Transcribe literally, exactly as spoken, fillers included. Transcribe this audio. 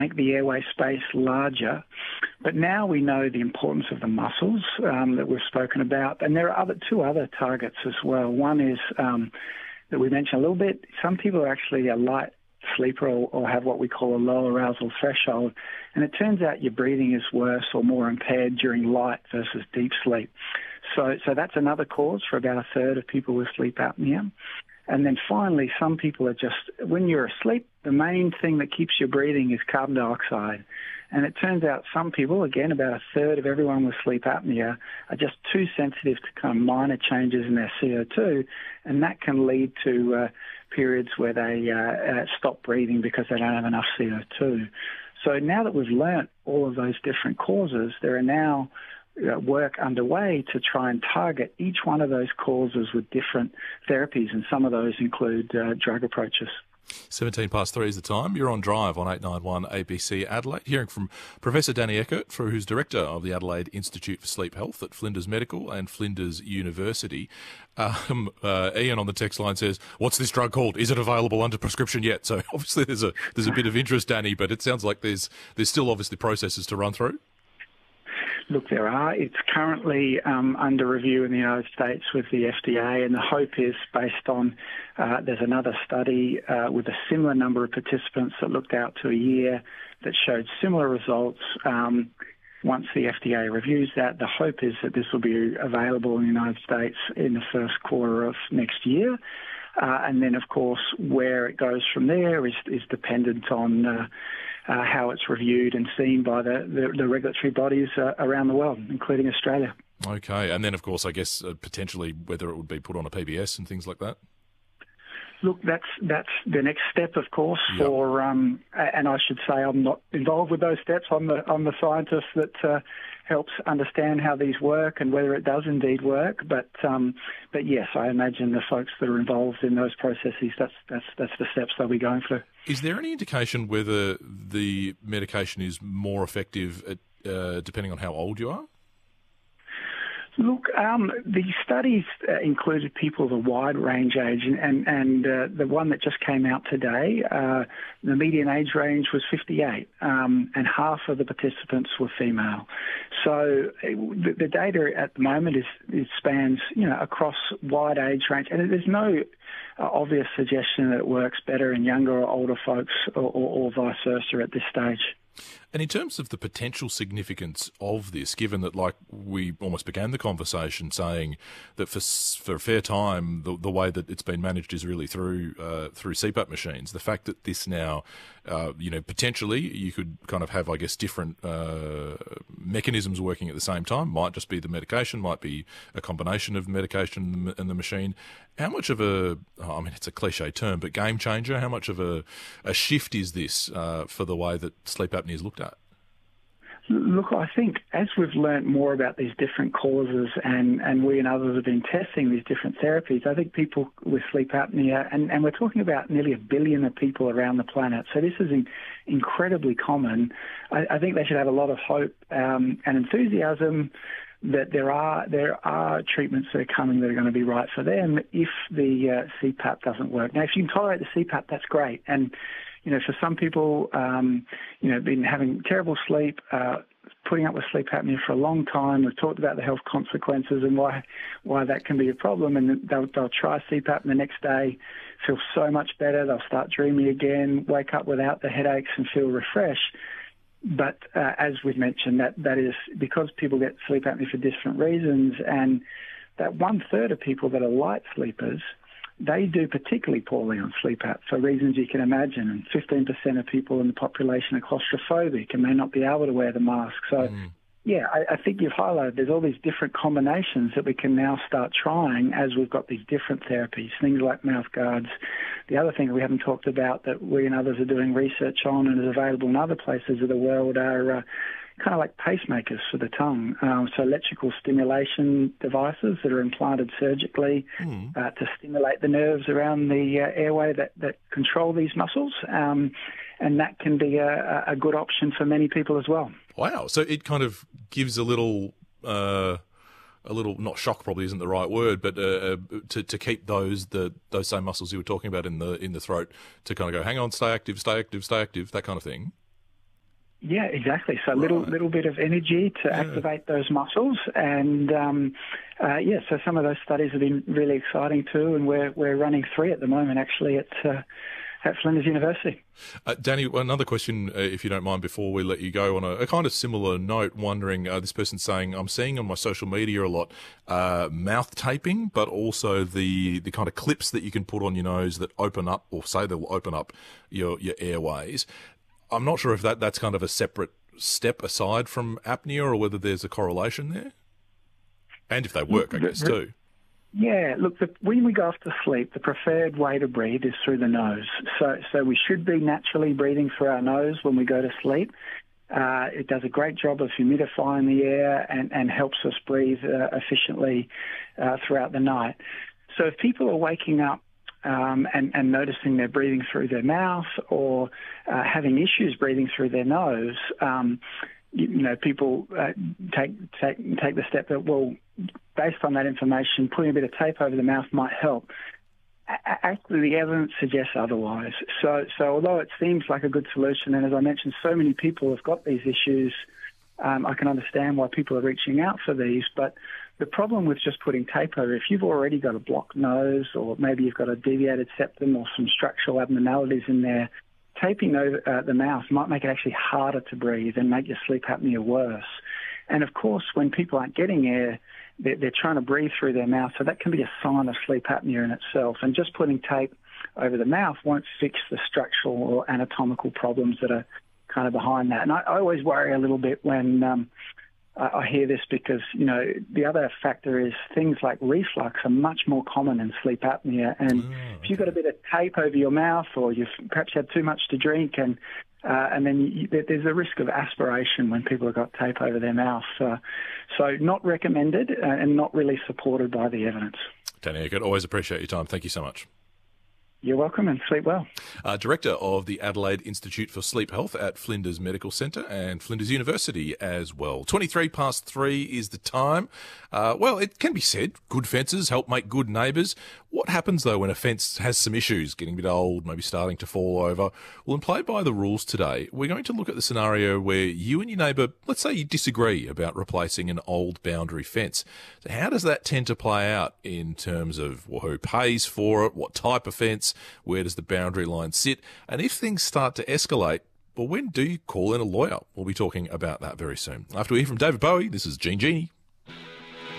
make the airway space larger. But now we know the importance of the muscles um, that we've spoken about. And there are other two other targets as well. One is um, that we mentioned a little bit. Some people are actually a light sleeper or, or have what we call a low arousal threshold. And it turns out your breathing is worse or more impaired during light versus deep sleep. So, so that's another cause for about a third of people with sleep apnea. And then finally, some people are just, when you're asleep, the main thing that keeps you breathing is carbon dioxide. And it turns out some people, again, about a third of everyone with sleep apnea, are just too sensitive to kind of minor changes in their C O two, and that can lead to uh, periods where they uh, uh, stop breathing because they don't have enough C O two. So now that we've learnt all of those different causes, there are now uh, work underway to try and target each one of those causes with different therapies, and some of those include uh, drug approaches. seventeen past three is the time. You're on Drive on eight ninety-one A B C Adelaide, hearing from Professor Danny Eckert, who's Director of the Adelaide Institute for Sleep Health at Flinders Medical and Flinders University. Um, uh, Ian on the text line says, what's this drug called? Is it available under prescription yet? So obviously there's a there's a bit of interest, Danny, but it sounds like there's there's still obviously processes to run through. Look, there are. It's currently um, under review in the United States with the F D A, and the hope is based on, uh, there's another study uh, with a similar number of participants that looked out to a year that showed similar results. Um, once the F D A reviews that, the hope is that this will be available in the United States in the first quarter of next year. Uh, and then, of course, where it goes from there is, is dependent on uh, uh, how it's reviewed and seen by the, the, the regulatory bodies uh, around the world, including Australia. Okay. And then, of course, I guess uh, potentially whether it would be put on a P B S and things like that? Look, that's that's the next step, of course, Yep. for, um, and I should say I'm not involved with those steps. I'm the, I'm the scientist that uh, helps understand how these work and whether it does indeed work. But um, but yes, I imagine the folks that are involved in those processes, that's, that's, that's the steps they'll be going through. Is there any indication whether the medication is more effective at, uh, depending on how old you are? Look, um, the studies uh, included people of a wide range age, and, and, and uh, the one that just came out today, uh, the median age range was fifty-eight, um, and half of the participants were female. So uh, the, the data at the moment is it spans, you know, across wide age range, and there's no uh, obvious suggestion that it works better in younger or older folks, or, or, or vice versa at this stage. And in terms of the potential significance of this, given that, like, we almost began the conversation saying that for for a fair time, the, the way that it's been managed is really through uh, through C PAP machines. The fact that this now, uh, you know, potentially you could kind of have, I guess, different uh, mechanisms working at the same time. Might just be the medication, might be a combination of medication and the, and the machine. How much of a, I mean, it's a cliche term, but game changer, how much of a, a shift is this uh, for the way that sleep apnea is looked at? Look, I think as we've learnt more about these different causes and, and we and others have been testing these different therapies, I think people with sleep apnea, and, and we're talking about nearly a billion of people around the planet, so this is in, incredibly common. I, I think they should have a lot of hope um, and enthusiasm that there are there are treatments that are coming that are going to be right for them if the uh, C PAP doesn't work. Now, if you can tolerate the C PAP, that's great. And you know, for some people, um, you know, been having terrible sleep, uh, putting up with sleep apnea for a long time. We've talked about the health consequences and why why that can be a problem. And they'll, they'll try C PAP and the next day feel so much better. They'll start dreaming again, wake up without the headaches and feel refreshed. But uh, as we've mentioned, that, that is because people get sleep apnea for different reasons, and that one-third of people that are light sleepers, they do particularly poorly on sleep app for reasons you can imagine. And fifteen percent of people in the population are claustrophobic and may not be able to wear the mask. So, mm. yeah, I, I think you've highlighted there's all these different combinations that we can now start trying as we've got these different therapies, things like mouth guards. The other thing we haven't talked about that we and others are doing research on and is available in other places of the world are uh, kind of like pacemakers for the tongue. Um, so electrical stimulation devices that are implanted surgically mm. uh, to stimulate the nerves around the uh, airway that, that control these muscles. Um, and that can be a, a good option for many people as well. Wow. So it kind of gives a little... Uh... a little, not shock probably isn't the right word, but uh, to to keep those the those same muscles you were talking about in the in the throat to kind of go, hang on, stay active, stay active, stay active, that kind of thing. Yeah, exactly. So a Right. little little bit of energy to Yeah. activate those muscles, and um, uh, yeah. So some of those studies have been really exciting too, and we're we're running three at the moment actually at uh, at Flinders University. Uh, Danny, another question, uh, if you don't mind, before we let you go, on a, a kind of similar note, wondering, uh, this person's saying, I'm seeing on my social media a lot uh, mouth taping, but also the, the kind of clips that you can put on your nose that open up, or say they'll open up your, your airways. I'm not sure if that, that's kind of a separate step aside from apnea, or whether there's a correlation there. And if they work, I guess, too. Yeah, look, the, when we go off to sleep, the preferred way to breathe is through the nose. So, so we should be naturally breathing through our nose when we go to sleep. Uh, it does a great job of humidifying the air and, and helps us breathe uh, efficiently uh, throughout the night. So if people are waking up um, and, and noticing they're breathing through their mouth, or uh, having issues breathing through their nose, um, you, you know, people uh, take take take the step that, well, based on that information, putting a bit of tape over the mouth might help. A- actually, the evidence suggests otherwise. So, so although it seems like a good solution, and as I mentioned, so many people have got these issues, um, I can understand why people are reaching out for these. But the problem with just putting tape over, if you've already got a blocked nose, or maybe you've got a deviated septum or some structural abnormalities in there, taping over uh, the mouth might make it actually harder to breathe and make your sleep apnea worse. And of course, when people aren't getting air, they're, they're trying to breathe through their mouth, so that can be a sign of sleep apnea in itself. And just putting tape over the mouth won't fix the structural or anatomical problems that are kind of behind that. And I, I always worry a little bit when um, I, I hear this, because, you know, the other factor is things like reflux are much more common in sleep apnea. And Oh, if you've got a bit of tape over your mouth, or you've perhaps had too much to drink, and Uh, and then you, there's a risk of aspiration when people have got tape over their mouth. Uh, so not recommended, uh, and not really supported by the evidence. Danny Eckert, always appreciate your time. Thank you so much. You're welcome, and sleep well. Uh, Director of the Adelaide Institute for Sleep Health at Flinders Medical Centre and Flinders University as well. twenty-three past three is the time. Uh, well, it can be said, good fences help make good neighbours. What happens, though, when a fence has some issues, getting a bit old, maybe starting to fall over? Well, in Play by the Rules today, we're going to look at the scenario where you and your neighbour, let's say you disagree about replacing an old boundary fence. So how does that tend to play out in terms of, well, who pays for it, what type of fence, where does the boundary line sit? And if things start to escalate, well, when do you call in a lawyer? We'll be talking about that very soon. After we hear from David Bowie, this is Gene Genie.